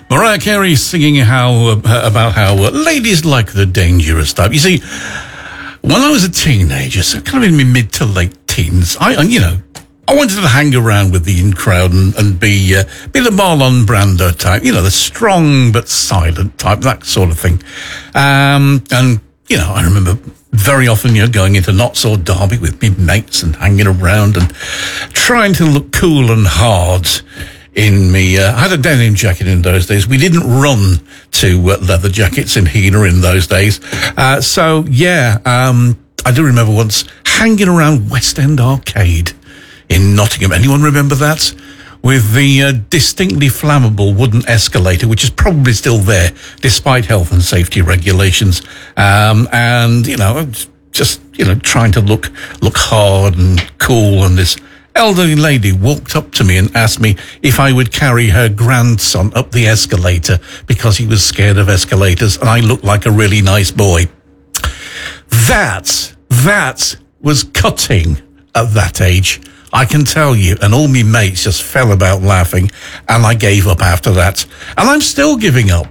Mariah Carey singing about how ladies like the dangerous type. You see, when I was a teenager, so kind of in my mid to late teens, I wanted to hang around with the in crowd and be the Marlon Brando type, the strong but silent type, that sort of thing. And I remember very often, going into Notts or Derby with me mates and hanging around and trying to look cool and hard in me. I had a denim jacket in those days. We didn't run to leather jackets in Hena in those days. I do remember once hanging around West End Arcade in Nottingham. Anyone remember that? With the distinctly flammable wooden escalator, which is probably still there, despite health and safety regulations. Trying to look hard and cool. And this elderly lady walked up to me and asked me if I would carry her grandson up the escalator because he was scared of escalators, and I looked like a really nice boy. That was cutting at that age, I can tell you, and all me mates just fell about laughing, and I gave up after that. And I'm still giving up.